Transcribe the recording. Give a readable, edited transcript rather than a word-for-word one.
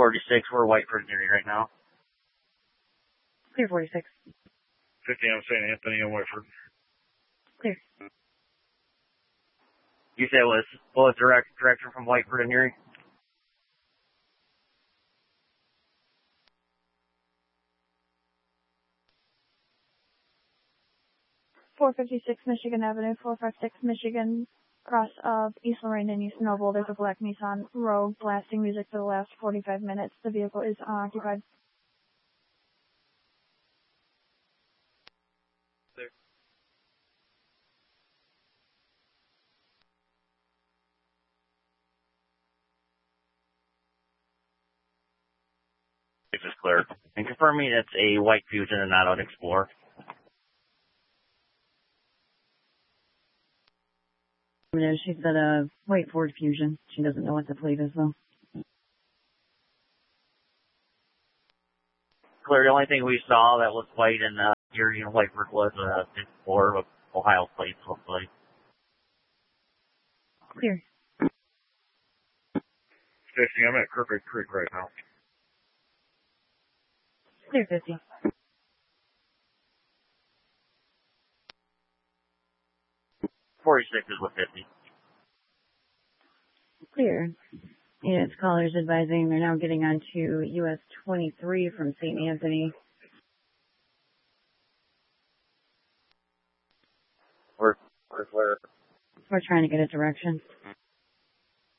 46, we're Whiteford Erie right now. Clear 46. 50, I'm St. Anthony and Whiteford. Clear. You said it was direction from Whiteford and Erie? .456 Michigan Avenue, 456 Michigan, cross of East Lorraine and East Noble. There's a black Nissan Rogue blasting music for the last 45 minutes. The vehicle is unoccupied. This is clear. And confirm me that's a white Fusion and not an Explorer. No, she said a white Ford Fusion. She doesn't know what the plate is, though. Clear. The only thing we saw that was white and Erie and Whiteford was Explorer with Ohio plates, hopefully. Clear. 50, I'm at Crooked Creek right now. Clear 50. .46 is with 50. Clear. And its callers advising they're now getting onto US 23 from St. Anthony. We're clear. We're trying to get a direction.